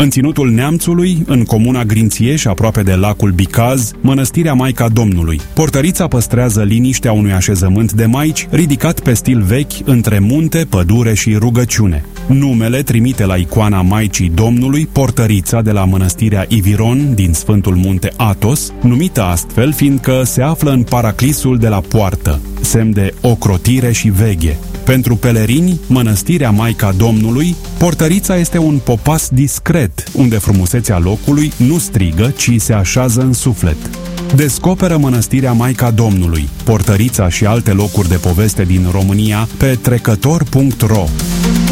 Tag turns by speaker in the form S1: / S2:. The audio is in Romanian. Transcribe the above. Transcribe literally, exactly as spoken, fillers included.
S1: În Ținutul Neamțului, în comuna Grințieș, aproape de lacul Bicaz, Mănăstirea Maica Domnului. Portărița păstrează liniștea unui așezământ de maici ridicat pe stil vechi între munte, pădure și rugăciune. Numele trimite la icoana Maicii Domnului, Portărița de la Mănăstirea Iviron din Sfântul Munte Athos, numită astfel fiindcă se află în paraclisul de la poartă, semn de ocrotire și veghe. Pentru pelerini, Mănăstirea Maica Domnului, Portărița este un popas discret, unde frumusețea locului nu strigă, ci se așează în suflet. Descoperă Mănăstirea Maica Domnului, Portărița și alte locuri de poveste din România pe trecător punct ro.